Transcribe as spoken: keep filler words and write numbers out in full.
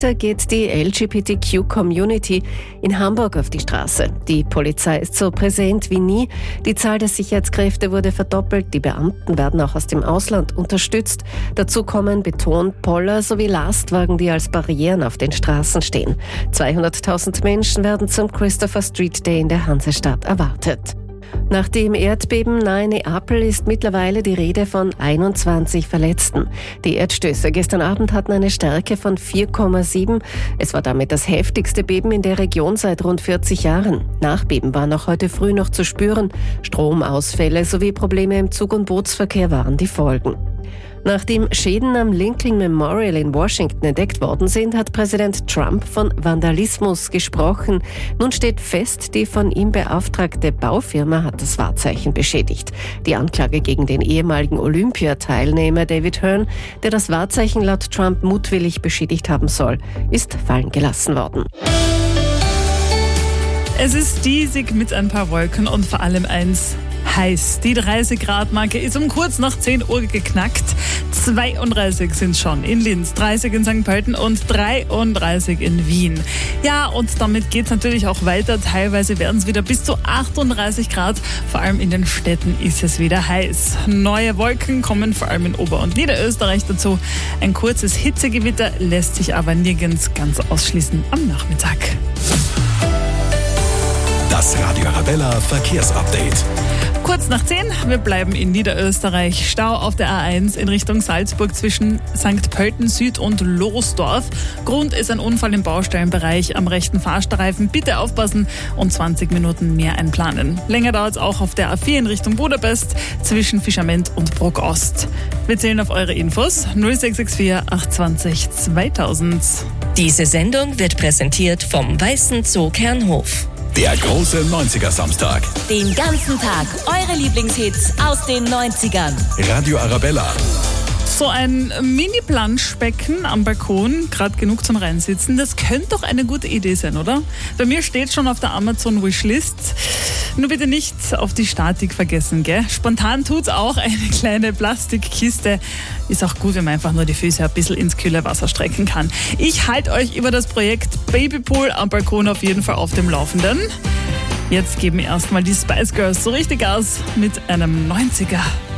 Da geht die L G B T Q-Community in Hamburg auf die Straße. Die Polizei ist so präsent wie nie. Die Zahl der Sicherheitskräfte wurde verdoppelt. Die Beamten werden auch aus dem Ausland unterstützt. Dazu kommen Betonpoller sowie Lastwagen, die als Barrieren auf den Straßen stehen. zweihunderttausend Menschen werden zum Christopher Street Day in der Hansestadt erwartet. Nach dem Erdbeben nahe Neapel ist mittlerweile die Rede von einundzwanzig Verletzten. Die Erdstöße gestern Abend hatten eine Stärke von vier Komma sieben. Es war damit das heftigste Beben in der Region seit rund vierzig Jahren. Nachbeben waren auch heute früh noch zu spüren. Stromausfälle sowie Probleme im Zug- und Bootsverkehr waren die Folgen. Nachdem Schäden am Lincoln Memorial in Washington entdeckt worden sind, hat Präsident Trump von Vandalismus gesprochen. Nun steht fest, die von ihm beauftragte Baufirma hat das Wahrzeichen beschädigt. Die Anklage gegen den ehemaligen Olympiateilnehmer David Hearn, der das Wahrzeichen laut Trump mutwillig beschädigt haben soll, ist fallen gelassen worden. Es ist diesig mit ein paar Wolken und vor allem eins: heiß. Die dreißig Grad Marke ist um kurz nach zehn Uhr geknackt. zweiunddreißig sind schon in Linz, dreißig in Sankt Pölten und dreiunddreißig in Wien. Ja, und damit geht es natürlich auch weiter. Teilweise werden es wieder bis zu achtunddreißig Grad. Vor allem in den Städten ist es wieder heiß. Neue Wolken kommen vor allem in Ober- und Niederösterreich dazu. Ein kurzes Hitzegewitter lässt sich aber nirgends ganz ausschließen am Nachmittag. Das Radio Arabella Verkehrsupdate. Kurz nach zehn, wir bleiben in Niederösterreich. Stau auf der A eins in Richtung Salzburg zwischen Sankt Pölten Süd und Losdorf. Grund ist ein Unfall im Baustellenbereich am rechten Fahrstreifen. Bitte aufpassen und zwanzig Minuten mehr einplanen. Länger dauert es auch auf der A vier in Richtung Budapest zwischen Fischament und Bruck Ost. Wir zählen auf eure Infos null sechs sechs vier acht zwei null zweitausend. Diese Sendung wird präsentiert vom Weißen Zoo Kernhof. Der große neunziger-Samstag. Den ganzen Tag eure Lieblingshits aus den neunzigern. Radio Arabella. So ein Mini-Planschbecken am Balkon, gerade genug zum Reinsitzen, das könnte doch eine gute Idee sein, oder? Bei mir steht schon auf der Amazon-Wishlist. Nur bitte nicht auf die Statik vergessen, gell? Spontan tut's auch eine kleine Plastikkiste. Ist auch gut, wenn man einfach nur die Füße ein bisschen ins kühle Wasser strecken kann. Ich halte euch über das Projekt Babypool am Balkon auf jeden Fall auf dem Laufenden. Jetzt geben erstmal die Spice Girls so richtig Gas mit einem neunziger.